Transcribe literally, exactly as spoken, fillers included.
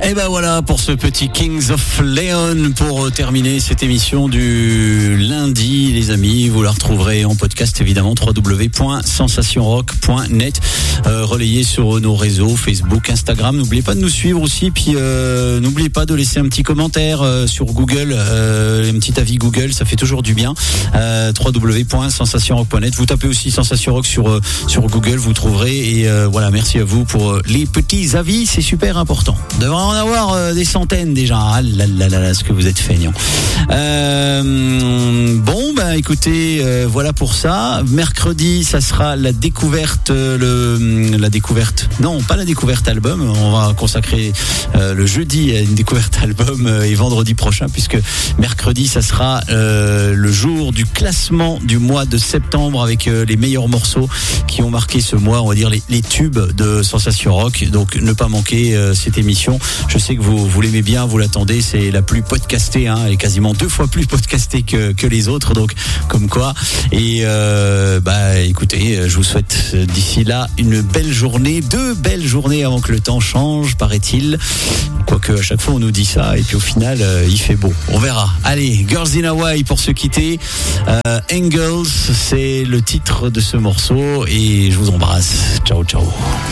Et ben voilà pour ce petit Kings of Leon, pour terminer cette émission du lundi, les amis. Vous la retrouverez en podcast évidemment, w w w point sensation rock point net, euh, relayé sur nos réseaux Facebook, Instagram. N'oubliez pas de nous suivre aussi, puis euh, n'oubliez pas de laisser un petit commentaire euh, sur Google, euh, un petit avis Google, ça fait toujours du bien. euh, w w w point sensation rock point net. Vous tapez aussi Sensation Rock sur euh, sur Google, vous trouverez. Et euh, voilà, merci à vous pour euh, les petits avis, c'est super important. On devrait en avoir euh, des centaines déjà. Ah là là là là, ce que vous êtes feignants. Euh, bon, bah écoutez, euh, voilà pour ça. Mercredi, ça sera la découverte, euh, le la découverte. Non, pas la découverte album. On va consacrer euh, le jeudi à une découverte album euh, et vendredi prochain, puisque mercredi, ça sera euh, le jour du classement du mois de septembre avec euh, les meilleurs morceaux qui ont marqué ce mois, on va dire les, les tubes de Sensation Rock. Donc ne pas manquer euh, cette émission. Je sais que vous, vous l'aimez bien, vous l'attendez, c'est la plus podcastée, hein, elle est quasiment deux fois plus podcastée que, que les autres, donc comme quoi. Et euh, bah écoutez, je vous souhaite d'ici là une belle journée, deux belles journées avant que le temps change, paraît-il. Quoique à chaque fois on nous dit ça, et puis au final euh, il fait beau. On verra. Allez, Girls in Hawaii pour se quitter. Euh, Angels, c'est le titre de ce morceau, et je vous embrasse. Ciao, ciao.